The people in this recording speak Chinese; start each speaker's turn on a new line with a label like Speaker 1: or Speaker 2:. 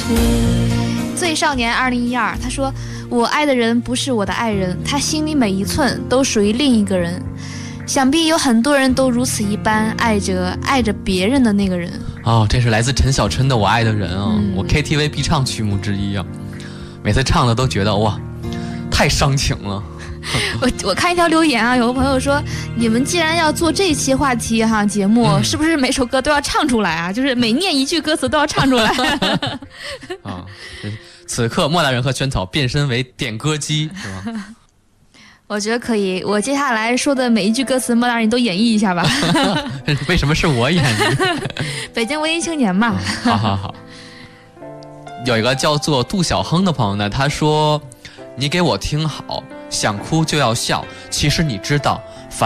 Speaker 1: 最少年2012，他说：“我爱的人不是我的爱人，他心里每一寸都属于另一个人。想必有很多人都如此一般，爱着别人的那个人。”
Speaker 2: 哦，这是来自陈小春的《我爱的人》啊，我 KTV 必唱曲目之一啊，每次唱的都觉得哇，太伤情了。
Speaker 1: 我看一条留言啊，有个朋友说：“你们既然要做这期话题节目，是不是每首歌都要唱出来啊？就是每念一句歌词都要唱出来。”
Speaker 2: 啊，此刻莫大人和萱草变身为点歌机，是吧？
Speaker 1: 我觉得可以，我接下来说的每一句歌词，莫大人你都演绎一下吧。
Speaker 2: 为什么是我演绎？
Speaker 1: 北京文艺青年嘛。
Speaker 2: 好好好。有一个叫做杜小亨的朋友呢，他说：“你给我听好，想哭就要笑。其实你知道，